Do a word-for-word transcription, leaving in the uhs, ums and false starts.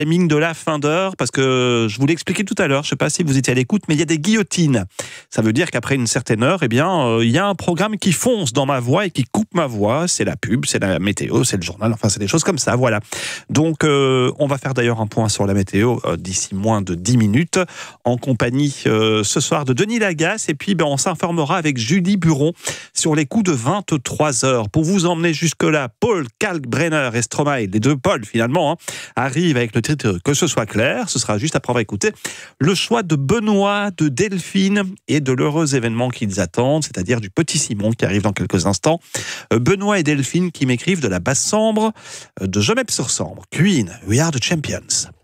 timing de la fin d'heure, parce que je vous l'ai expliqué tout à l'heure, je ne sais pas si vous étiez à l'écoute, mais il y a des guillotines. Ça veut dire qu'après une certaine heure, eh bien, euh, il y a un programme qui fonce dans ma voix et qui coupe ma voix. C'est la pub, c'est la météo, c'est le journal, enfin c'est des choses comme ça, voilà. Donc euh, on va faire d'ailleurs un point sur la météo euh, d'ici moins de dix minutes, en compagnie euh, ce soir de Denis Lagasse, et puis ben, on s'informera avec Julie Buron sur les coups de vingt-trois heures. Pour vous emmener jusque-là, Paul Kalkbrenner et Stromae, les deux Paul finalement, hein, arrivent avec le titre Que ce soit clair. Ce sera juste après avoir écouté le choix de Benoît, de Delphine et de l'heureux événement qu'ils attendent, c'est-à-dire du petit Simon qui arrive dans quelques instants. Benoît et Delphine qui m'écrivent de la Basse-Sambre, de Gemep-sur-Sambre. Queen, We Are the Champions.